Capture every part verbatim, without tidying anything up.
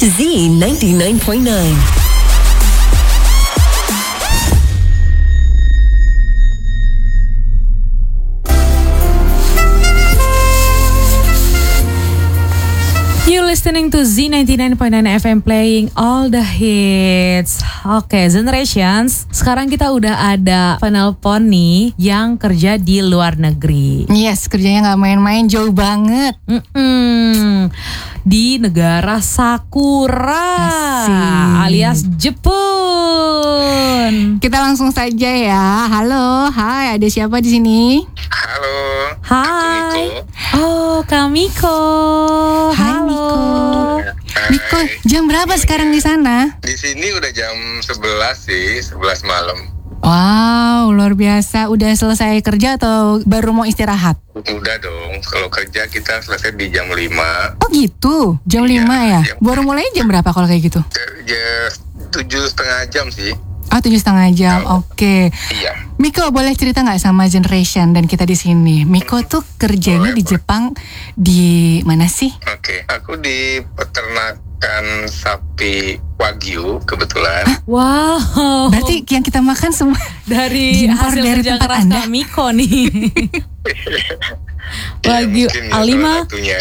Z ninety-nine point nine. Listening to Z ninety-nine point nine F M playing all the hits. Oke, okay, Generations. Sekarang kita udah ada penelpon nih yang kerja di luar negeri. Yes, kerjanya gak main-main, jauh banget. Mm-mm. Di negara Sakura. Asik. Alias Jepun. Kita langsung saja ya. Halo, hai, ada siapa di sini? Halo. Hai. Oh, Kak Miko. Hai, Halo. Miko. Miko, jam berapa sekarang di sana? Di sini udah jam sebelas sih, sebelas malam. Wow, luar biasa. Udah selesai kerja atau baru mau istirahat? Udah dong, kalau kerja kita selesai di jam lima. Oh gitu, jam Iya, lima ya? jam- Baru mulai jam berapa kalau kayak gitu? Kerja tujuh setengah jam sih. Oh, tujuh setengah jam, Oh. oke. Iya. Miko, boleh cerita nggak sama Generation dan kita di sini? Miko tuh kerjanya Boleh, di boleh. Jepang di mana sih? Oke, aku di peternakan sapi Wagyu kebetulan. Wow. Berarti yang kita makan semua dari diimpor hasil dari kerja tempat keras Anda? Kak Miko nih. Ya, Wagyu mungkin ya Alima. salah satunya.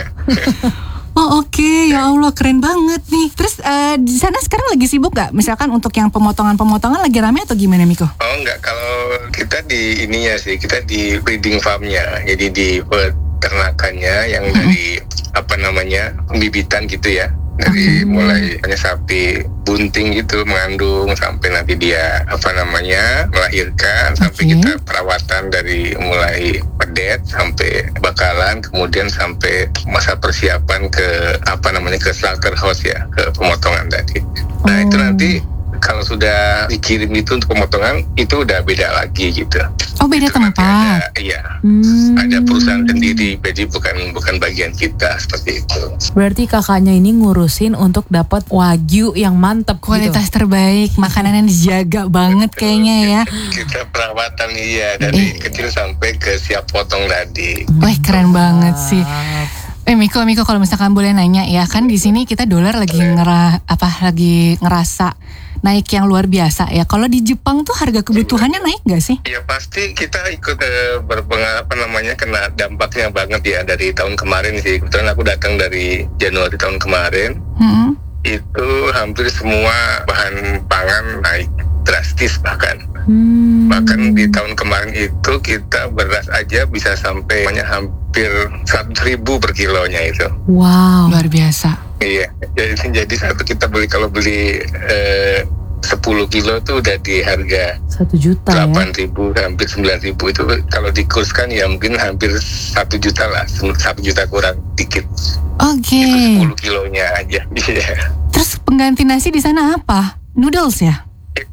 Oh oke, ya Allah keren banget nih. Terus eh, di sana sekarang lagi sibuk gak? Misalkan untuk yang pemotongan-pemotongan lagi rame atau gimana Miko? Oh enggak, kalau kita di ininya sih, kita di breeding farmnya. Jadi di peternakannya yang dari apa namanya, pembibitan gitu ya. Dari Hmm. mulai hanya sapi bunting gitu mengandung sampai nanti dia apa namanya melahirkan, sampai Oke. kita perawatan dari mulai pedet sampai bakalan, kemudian sampai masa persiapan ke apa namanya ke slaughterhouse ya, ke pemotongan tadi. Nah itu Oh. nanti kalau sudah dikirim itu untuk pemotongan itu udah beda lagi gitu. Oh beda Itu nanti tempat. ada, iya. Hmm. Ada perusahaan sendiri, jadi bukan bukan bagian kita seperti itu. Berarti kakaknya ini ngurusin untuk dapat wagyu yang mantep Kualitas gitu. terbaik, makanan yang dijaga banget kayaknya ya. Kita perawatan iya dari Eh. kecil sampai ke siap potong tadi. Wah keren banget sih. Eh Miko, Miko kalau misalkan boleh nanya ya, kan di sini kita dolar lagi ngera apa lagi ngerasa naik yang luar biasa ya. Kalau di Jepang tuh harga kebutuhannya naik gak sih? Ya pasti kita ikut eh, berpengaruh apa namanya kena dampaknya banget ya dari tahun kemarin sih. Kebetulan aku datang dari Januari tahun kemarin. Hmm. Itu hampir semua bahan pangan naik drastis bahkan. Hmm. Bahkan di tahun kemarin itu kita beras aja bisa sampai banyak hampir seratus ribu per kilonya itu. Wow. Luar biasa. Iya, jadi, jadi satu kita beli kalau beli eh, sepuluh kilo tuh udah di harga Satu juta ya. delapan ribu hampir sembilan ribu itu kalau dikurskan ya mungkin hampir satu juta lah, satu juta kurang dikit. Oke. Itu sepuluh kilonya aja. Iya. Terus pengganti nasi di sana apa? Noodles ya?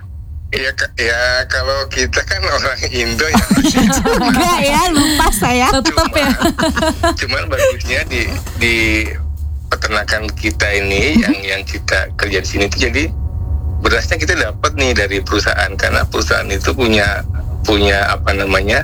Ya, ya kalau kita kan orang Indo ya. Enggak ya, lupa saya. Tetep ya. Cuman bagusnya di di peternakan kita ini yang yang kita kerja di sini itu jadi berasnya kita dapat nih dari perusahaan karena perusahaan itu punya punya apa namanya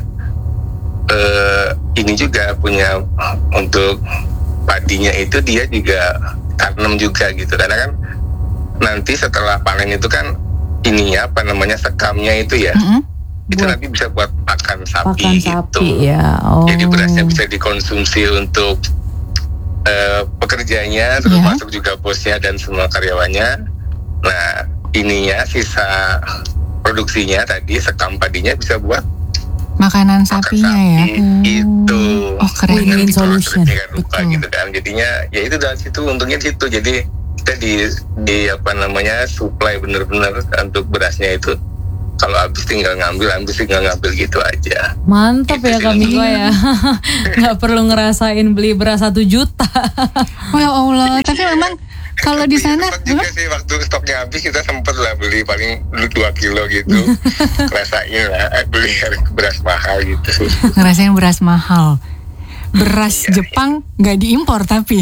eh, ini juga punya untuk padinya itu dia juga tanam juga gitu karena kan nanti setelah panen itu kan ininya apa namanya sekamnya itu ya Mm-mm. itu Buat nanti bisa buat pakan sapi pakan gitu. sapi ya. Oh. Jadi berasnya bisa dikonsumsi untuk uh, pekerjanya, termasuk juga bosnya dan semua karyawannya. Nah, ininya sisa produksinya tadi sekam padinya bisa buat Makanan makan sapinya sapi ya. itu. Oh, keren. Dengan Win-win diproses solution. dengan rupa Betul. gitu kan. Jadinya ya itu dari situ untungnya di situ. Jadi kita di di apa namanya supply benar-benar untuk berasnya itu. Kalau habis tinggal ngambil, habis tinggal ngambil gitu aja. Mantap Gitu ya sih. Kak Miko ya. Nggak perlu ngerasain beli beras satu juta. Oh ya Allah, tapi memang kalau di sana Sempat juga sih waktu stoknya habis kita sempet lah beli paling dua kilo gitu. Rasain lah beli beras mahal gitu. ngerasain beras mahal. Beras Iya, Jepang nggak diimpor tapi.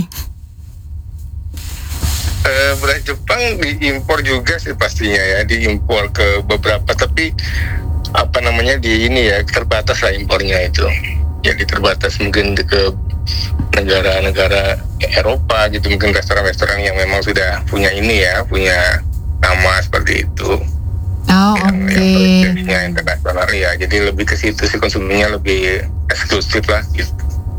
Eh, beras Jepang diimpor juga sih pastinya ya, diimpor ke beberapa tapi apa namanya di ini ya terbatas lah impornya itu. Jadi terbatas mungkin ke negara-negara Eropa gitu, mungkin restoran-restoran yang memang sudah punya ini ya, punya nama seperti itu. Oh, yang, oke. yang produknya internasional ya, jadi lebih ke situ sih, konsumsinya lebih eksklusif lah gitu.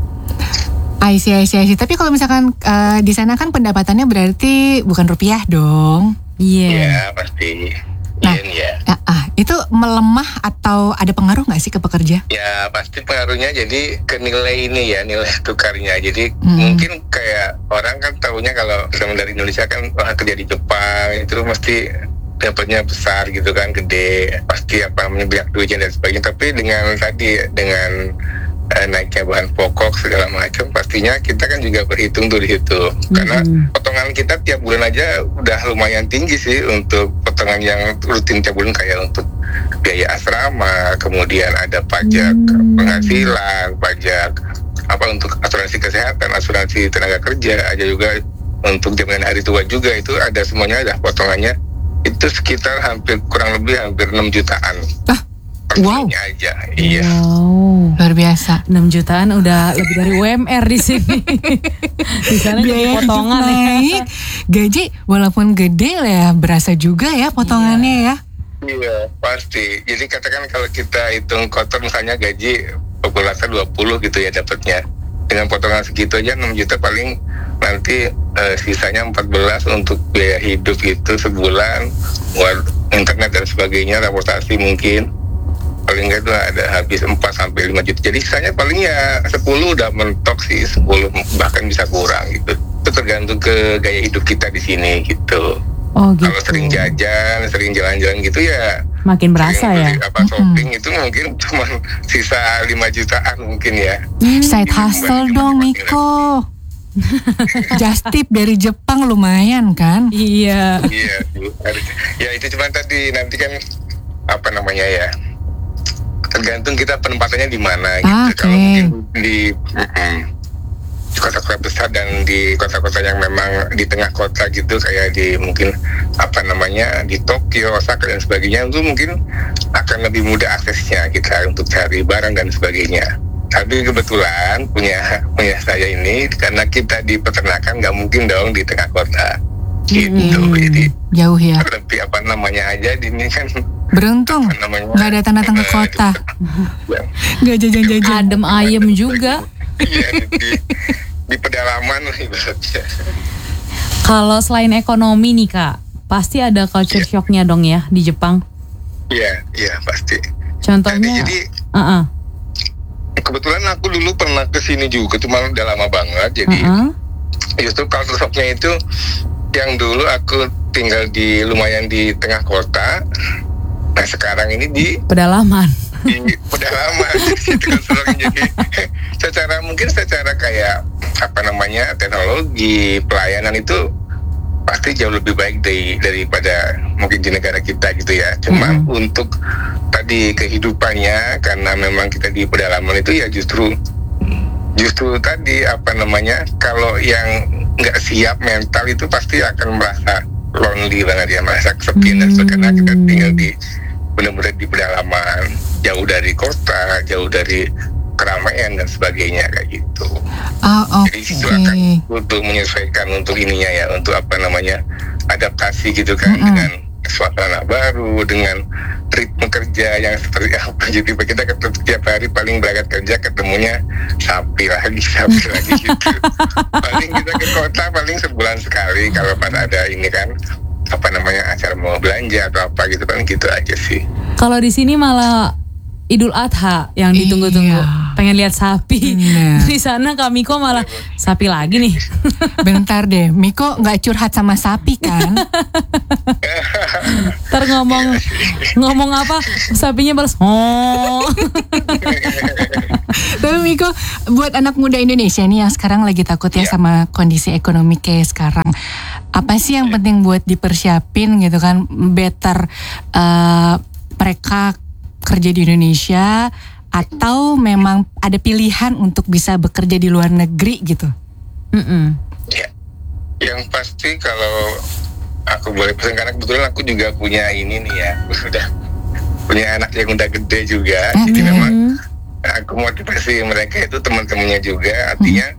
I see, I see, I see. Tapi kalau misalkan uh, di sana kan pendapatannya berarti bukan rupiah dong. Iya. Ya pasti. Nah, Yen ya. Ah, ah, itu melemah atau ada pengaruh nggak sih ke pekerja? Ya pasti pengaruhnya jadi ke nilai ini ya, nilai tukarnya. Jadi Hmm. mungkin kayak orang kan tahunya kalau teman dari Indonesia kan wah kerja di Jepang itu mesti dapatnya besar gitu kan, gede, pasti apa namanya banyak duitnya dan sebagainya. Tapi dengan tadi dengan eh, naiknya bahan pokok segala macam, pastinya kita kan juga berhitung tuh di situ. Karena Mm-mm. potongan kita tiap bulan aja udah lumayan tinggi sih untuk potongan yang rutin tiap bulan, kayak untuk biaya asrama, kemudian ada pajak Hmm. penghasilan, pajak apa untuk asuransi kesehatan, asuransi tenaga kerja, aja juga untuk jaminan hari tua juga, itu ada semuanya, ada potongannya. Itu sekitar hampir kurang lebih hampir enam jutaan. Ah, per wow. bulannya aja. Iya. Wow. Luar biasa. enam jutaan udah lebih dari U M R di sini. Di sana jadi Biaya hidup potongan ya. naik, gaji walaupun gede lah ya, berasa juga ya potongannya ya. Iya, pasti. Jadi katakan kalau kita hitung kotor misalnya gaji populasi dua puluh gitu ya dapatnya. Dengan potongan segitu aja enam juta, paling nanti eh, sisanya empat belas untuk biaya hidup gitu sebulan, buat internet dan sebagainya, transportasi mungkin. Paling nggak itu ada habis empat sampai lima juta. Jadi sisanya paling ya sepuluh udah mentok sih, sepuluh bahkan bisa kurang gitu. Itu tergantung ke gaya hidup kita di sini gitu. Oh gitu. Kalau sering jajan, sering jalan-jalan gitu ya Makin berasa sering ya. beli apa shopping itu mungkin cuma sisa lima jutaan mungkin ya. Side hustle dong Miko. Just tip dari Jepang lumayan kan? Iya. Iya, ya itu cuma tadi nanti kan apa namanya ya, tergantung kita penempatannya di mana gitu. Ah, oke. Kalau mungkin di di kota-kota besar dan di kota-kota yang memang di tengah kota gitu, kayak di mungkin apa namanya di Tokyo, Osaka dan sebagainya, itu mungkin akan lebih mudah aksesnya kita untuk cari barang dan sebagainya. Tapi kebetulan punya punya saya ini, karena kita di peternakan nggak mungkin dong di tengah kota gitu. Hmm, Jadi jauh ya. lebih apa namanya aja di ini kan Beruntung apa namanya, nggak datang datang ke eh, kota, di- nggak jajan-jajan. Adem ayem juga. Iya, di, di pedalaman lah ibaratnya. Kalau selain ekonomi nih Kak, pasti ada culture Iya. shocknya dong ya di Jepang. Iya, iya pasti. Contohnya, Jadi uh-uh, kebetulan aku dulu pernah ke sini juga, cuma udah lama banget. Jadi uh-uh. justru culture shocknya itu yang dulu aku tinggal di lumayan di tengah kota. Nah sekarang ini di pedalaman. di pedalaman. Itu culture shocknya. Jadi secara mungkin secara kayak apa namanya teknologi pelayanan itu pasti jauh lebih baik dari daripada mungkin di negara kita gitu ya. Cuma Mhm. untuk tadi kehidupannya, karena memang kita di pedalaman itu ya justru justru tadi apa namanya, kalau yang nggak siap mental itu pasti akan merasa lonely banget ya, merasa kesepian dan sebagainya, karena kita tinggal di benar-benar di pedalaman, jauh dari kota, jauh dari keramaian dan sebagainya kayak gitu. Oh, Jadi oke. itu akan butuh menyesuaikan untuk ininya ya, untuk apa namanya adaptasi gitu kan, Mm-mm. dengan suasana baru, dengan ritme kerja yang seperti apa. Jadi kita ketemu tiap hari paling berangkat kerja ketemunya sapi lagi, sapi lagi gitu. Paling kita ke kota paling sebulan sekali kalau pada ada ini kan apa namanya acara mau belanja atau apa gitu, paling gitu aja sih. Kalau di sini malah Idul Adha yang ditunggu-tunggu. Iya. Pengen lihat sapi. Bener. Di sana Kak Miko malah sapi lagi nih. Bentar deh, Miko nggak curhat sama sapi kan? Ntar ngomong ngomong apa, sapinya balas oh. Tapi Miko, buat anak muda Indonesia nih yang sekarang lagi takut ya Iya. sama kondisi ekonomi kayak sekarang, apa sih yang penting buat dipersiapin gitu kan, better eh, mereka kerja di Indonesia atau memang ada pilihan untuk bisa bekerja di luar negeri gitu? Mm-mm. Ya, yang pasti kalau aku boleh pesan, karena kebetulan aku juga punya ini nih ya, sudah punya anak yang udah gede juga, jadi Oke. memang aku motivasi mereka itu teman-temannya juga, artinya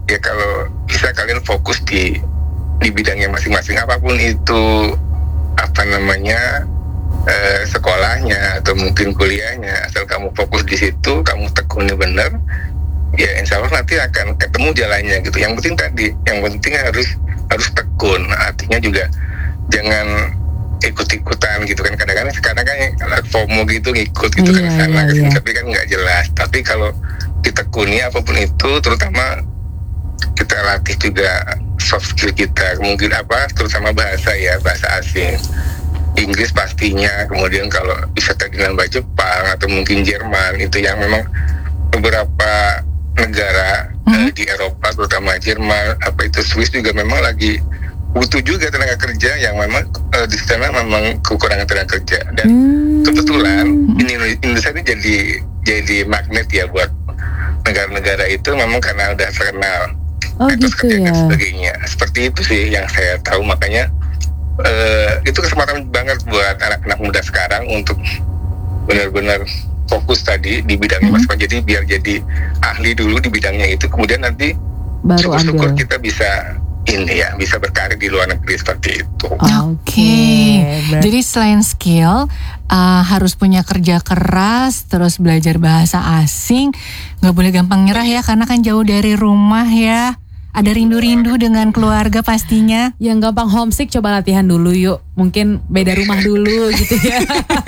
ya kalau bisa kalian fokus di di bidangnya masing-masing, apapun itu apa namanya eh, sekolahnya atau mungkin kuliahnya, asal kamu fokus di situ, kamu tekuni bener, ya insya Allah nanti akan ketemu jalannya gitu. Yang penting tadi, yang penting harus harus tekun. Artinya juga jangan ikut-ikutan gitu kan. Kadang-kadang sekarang kan FOMO gitu ngikut gitu kan Iya, sana iya, kesini, iya. tapi kan nggak jelas. Tapi kalau ditekuni apapun itu, terutama kita latih juga soft skill kita, mungkin apa, terutama bahasa ya, bahasa asing, Inggris pastinya, kemudian kalau bisa tadi nambah Jepang atau mungkin Jerman, itu yang memang beberapa negara Hmm. eh, di Eropa, terutama Jerman, apa itu Swiss juga memang lagi butuh juga tenaga kerja yang memang eh, di sana memang kekurangan tenaga kerja. Dan Hmm. kebetulan ini Indonesia ini jadi jadi magnet ya buat negara-negara itu, memang karena udah terkenal Oh atas gitu kerja dan ya. sebagainya. Seperti itu sih yang saya tahu, makanya eh, itu kesempatan banget buat anak-anak muda sekarang untuk benar-benar fokus tadi di bidangnya Hmm. masing-masing. Jadi biar jadi ahli dulu di bidangnya itu, kemudian nanti Baru syukur-syukur ambil. kita bisa ini ya, bisa berkarir di luar negeri seperti itu. Oke, berarti- jadi selain skill uh, harus punya kerja keras, terus belajar bahasa asing, nggak boleh gampang nyerah ya, karena kan jauh dari rumah ya, ada rindu-rindu dengan keluarga pastinya. Yang gampang homesick coba latihan dulu yuk. Mungkin beda rumah dulu gitu ya.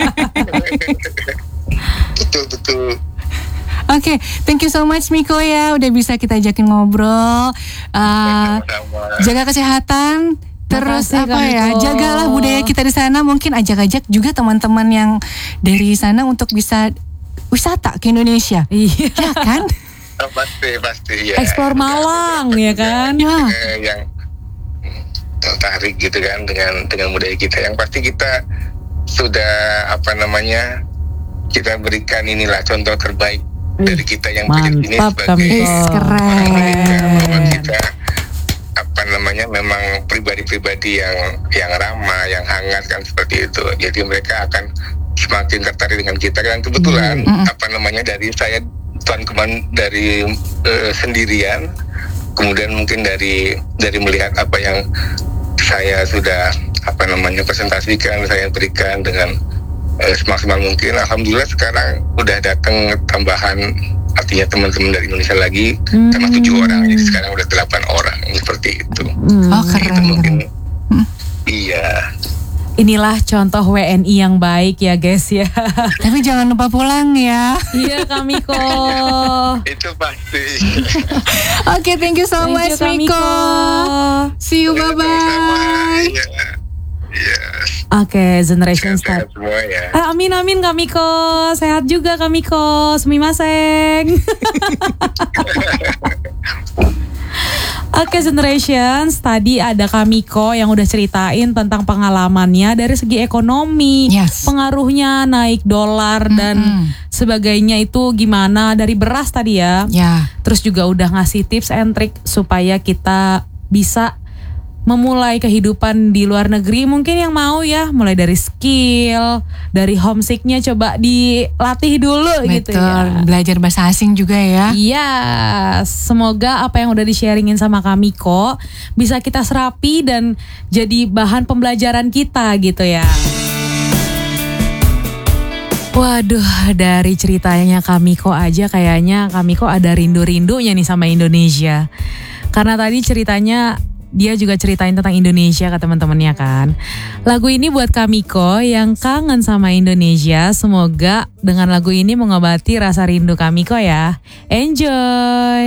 Betul betul. Oke, thank you so much Miko ya, udah bisa kita ajakin ngobrol. Uh, Sama-sama. jaga kesehatan. Terus Makasih, apa Kak ya, Miko. jagalah budaya kita di sana. Mungkin ajak-ajak juga teman-teman yang dari sana untuk bisa wisata ke Indonesia. Iya. Ya kan? Oh, pasti pasti ya. Explore Malang ya kan. Ya. Eh, yang tertarik gitu kan dengan dengan budaya kita, yang pasti kita sudah apa namanya, kita berikan inilah contoh terbaik Ih, dari kita yang kerja di sini mantap, sebagai Kak Miko. Is, keren. mereka, bahwa kita apa namanya memang pribadi-pribadi yang yang ramah, yang hangat kan seperti itu. Jadi mereka akan semakin tertarik dengan kita. Dan kebetulan Mm-mm. apa namanya dari saya tuan kemarin dari eh, sendirian, kemudian mungkin dari dari melihat apa yang saya sudah apa namanya presentasikan, saya berikan dengan eh, semaksimal mungkin. Alhamdulillah sekarang udah datang tambahan, artinya teman-teman dari Indonesia lagi Hmm. tambah tujuh orang, jadi sekarang udah delapan orang seperti itu. Hmm. Oh Itu keren, mungkin keren. iya. Inilah contoh W N I yang baik ya guys ya. Tapi jangan lupa pulang ya. Iya Kak Miko. Itu pasti. Oke, thank you so Thank much you, Kak Miko. See you, bye bye. Iya. Iya. Oke, Generation Start. Sehat semua ya. Ah, amin amin Kak Miko. Sehat juga Kak Miko. Sumimasen. Oke Generations, tadi ada Kak Miko yang udah ceritain tentang pengalamannya dari segi ekonomi, Yes. pengaruhnya naik dolar dan Mm-mm. sebagainya itu gimana dari beras tadi ya. Ya, Terus juga udah ngasih tips and trick supaya kita bisa memulai kehidupan di luar negeri. Mungkin yang mau ya, mulai dari skill, dari homesicknya coba dilatih dulu gitu betul. ya. Belajar bahasa asing juga ya. Iya, semoga apa yang udah di-sharingin sama Kak Miko bisa kita serapi dan jadi bahan pembelajaran kita gitu ya. Waduh, dari ceritanya Kak Miko aja kayaknya Kak Miko ada rindu-rindunya nih sama Indonesia. Karena tadi ceritanya dia juga ceritain tentang Indonesia ke teman-temannya kan. Lagu ini buat Kak Miko yang kangen sama Indonesia. Semoga dengan lagu ini mengobati rasa rindu Kak Miko ya. Enjoy!